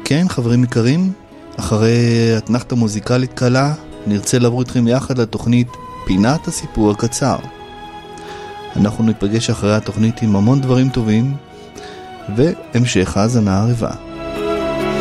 כן, חברים יקרים, אחרי התנחת המוזיקלית קלה, נרצה לעבור איתכם יחד לתוכנית פינת הסיפור הקצר. אנחנו ניפגש אחרי התוכנית עם המון דברים טובים, והמשך האזנה ערבה.